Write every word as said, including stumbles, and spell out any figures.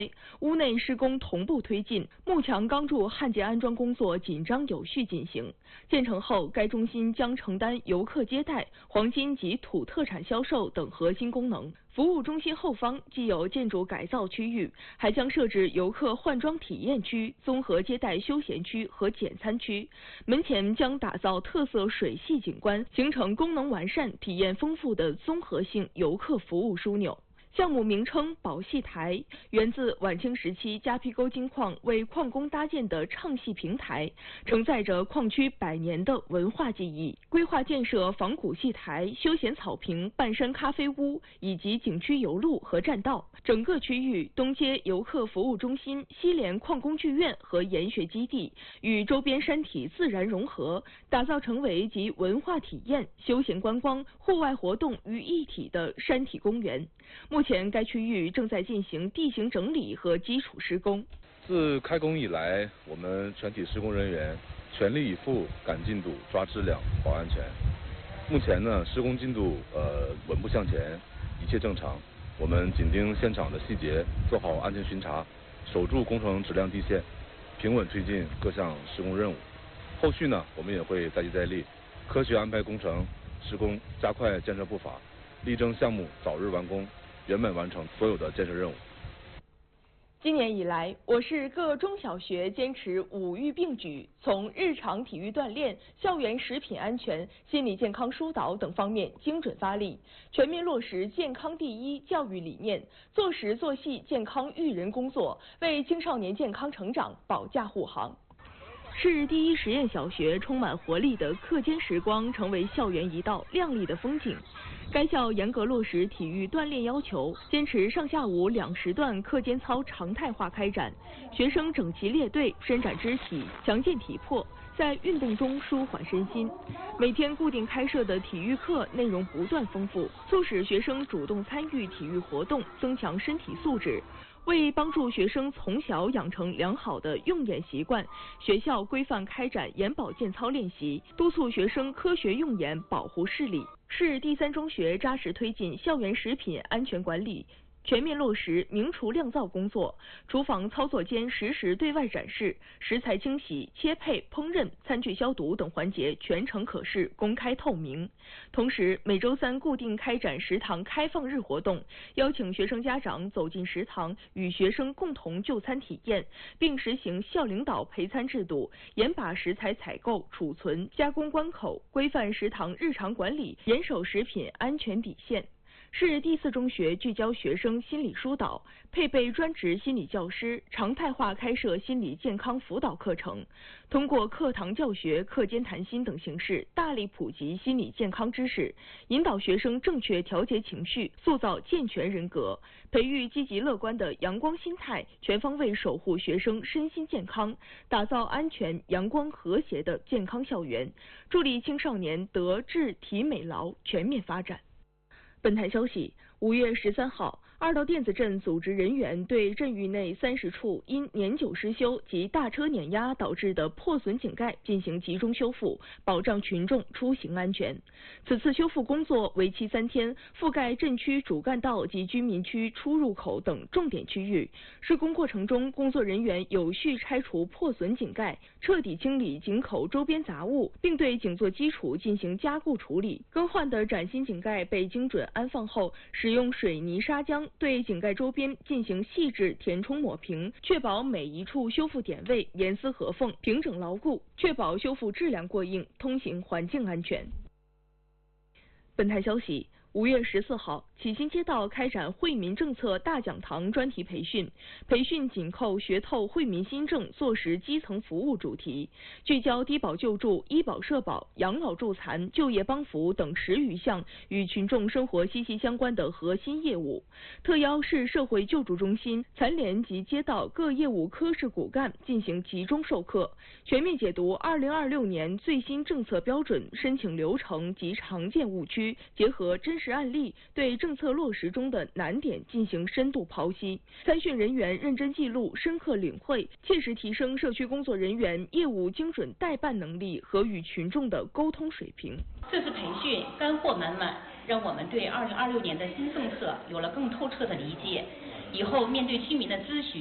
屋内施工同步推进，幕墙钢柱焊接安装工作紧张有序进行。建成后，该中心将承担游客接待、黄金及土特产销售等核心功能。服务中心后方既有建筑改造区域，还将设置游客换装体验区、综合接待休闲区和简餐区。门前将打造特色水系景观，形成功能完善、体验丰富的综合性游客服务枢纽。项目名称宝戏台源自晚清时期夹皮沟金矿为矿工搭建的唱戏平台，承载着矿区百年的文化记忆。规划建设仿古戏台、休闲草坪、半山咖啡屋以及景区游路和栈道。整个区域东接游客服务中心，西连矿工剧院和研学基地，与周边山体自然融合，打造成为集文化体验、休闲观光、户外活动于一体的山体公园。目前，该区域正在进行地形整理和基础施工。 自开工以来，我们全体施工人员全力以赴赶进度、抓质量、保安全。目前呢，施工进度呃稳步向前，一切正常。我们紧盯现场的细节，做好安全巡查，守住工程质量底线，平稳推进各项施工任务。后续呢，我们也会再接再厉，科学安排工程施工，加快建设步伐，力争项目早日完工，圆满完成所有的建设任务。 今年以来，我市各中小学坚持五育并举，从日常体育锻炼、校园食品安全、心理健康疏导等方面精准发力，全面落实健康第一教育理念，做实做细健康育人工作，为青少年健康成长保驾护航。市第一实验小学充满活力的课间时光成为校园一道亮丽的风景。该校严格落实体育锻炼要求，坚持上下午两时段课间操常态化开展，学生整齐列队，伸展肢体，强健体魄，在运动中舒缓身心。每天固定开设的体育课内容不断丰富，促使学生主动参与体育活动，增强身体素质。为帮助学生从小养成良好的用眼习惯，学校规范开展眼保健操练习，督促学生科学用眼，保护视力。市第三中学扎实推进校园食品安全管理，全面落实明厨亮灶工作，厨房操作间实时对外展示，食材清洗、切配、烹饪、餐具消毒等环节全程可视、公开透明。同时，每周三固定开展食堂开放日活动，邀请学生家长走进食堂，与学生共同就餐体验，并实行校领导陪餐制度，严把食材采购、储存、加工关口，规范食堂日常管理，严守食品安全底线。市第四中学聚焦学生心理疏导，配备专职心理教师，常态化开设心理健康辅导课程，通过课堂教学、课间谈心等形式，大力普及心理健康知识，引导学生正确调节情绪，塑造健全人格，培育积极乐观的阳光心态，全方位守护学生身心健康，打造安全、阳光、和谐的健康校园，助力青少年德智体美劳全面发展。本台消息，五月十三号，二道店子镇组织人员对镇域内三十处因年久失修及大车碾压导致的破损井盖进行集中修复，保障群众出行安全。此次修复工作为期三天，覆盖镇区主干道及居民区出入口等重点区域。施工过程中，工作人员有序拆除破损井盖，彻底清理井口周边杂物，并对井座基础进行加固处理。更换的崭新井盖被精准安放后，使用水泥砂浆对井盖周边进行细致填充抹平，确保每一处修复点位严丝合缝、平整牢固，确保修复质量过硬，通行环境安全。本台消息，五月十四号，启新街道开展惠民政策大讲堂专题培训，培训紧扣学透惠民新政、做实基层服务主题，聚焦低保救助、医保社保、养老助残、就业帮扶等十余项与群众生活息息相关的核心业务。特邀市社会救助中心、残联及街道各业务科室骨干进行集中授课，全面解读二零二六年最新政策标准、申请流程及常见误区，结合真实案例，对政策落实中的难点进行深度剖析。参训人员认真记录、深刻领会，切实提升社区工作人员业务精准代办能力和与群众的沟通水平。 这次培训干货满满，让我们对二零二六年的新政策有了更透彻的理解， 以后面对居民的咨询。